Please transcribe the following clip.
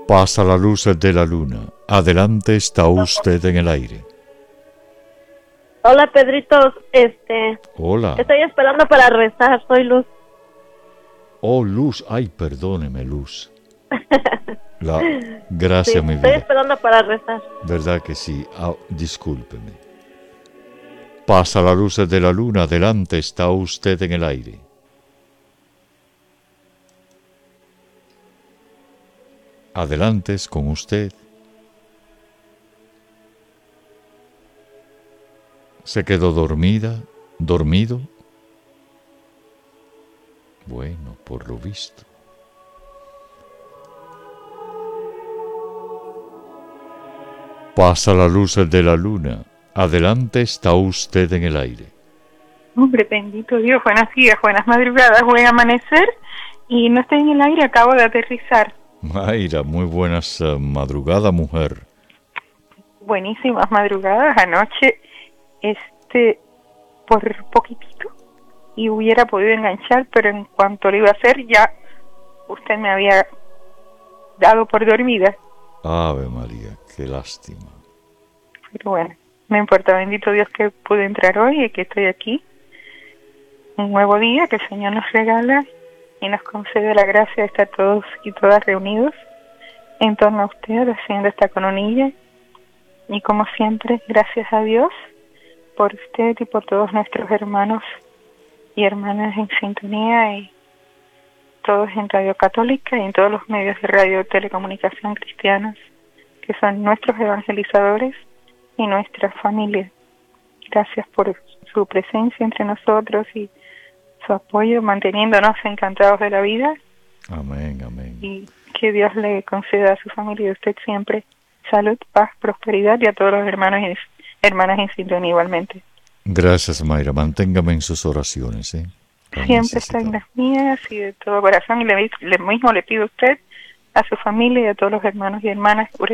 Pasa la luz de la luna. Adelante, está usted en el aire. Hola, Pedrito. Hola. Estoy esperando para rezar. Soy Luz. Oh, Luz. Ay, perdóneme, Luz. Gracias, Sí, mi estoy vida. esperando para rezar. ¿Verdad que sí? Discúlpeme. Pasa la luz de la luna. Adelante, está usted en el aire. Adelante, es con usted. ¿Se quedó dormida? ¿Dormido? Bueno, por lo visto. Pasa la luz de la luna. Adelante, está usted en el aire. Hombre, bendito Dios, buenos días, buenas madrugadas, buen amanecer. Y no estoy en el aire, acabo de aterrizar. Mayra, muy buenas madrugadas, mujer. Buenísimas madrugadas anoche, por poquitito, y hubiera podido enganchar, pero en cuanto lo iba a hacer, ya usted me había dado por dormida. Ave María, qué lástima. Pero bueno, no importa, bendito Dios que pude entrar hoy y que estoy aquí. Un nuevo día que el Señor nos regala y nos concede la gracia de estar todos y todas reunidos en torno a usted, haciendo esta coronilla. Y como siempre, gracias a Dios por usted y por todos nuestros hermanos y hermanas en sintonía, y todos en Radio Católica y en todos los medios de radio y telecomunicación cristianos, que son nuestros evangelizadores y nuestra familia. Gracias por su presencia entre nosotros y su apoyo, manteniéndonos encantados de la vida. Amén, amén. Y que Dios le conceda a su familia y a usted siempre salud, paz, prosperidad, y a todos los hermanos y hermanas en sintonía igualmente. Gracias, Mayra. Manténgame en sus oraciones, ¿eh? Siempre está en las mías y de todo corazón, y le mismo le pido a usted, a su familia y a todos los hermanos y hermanas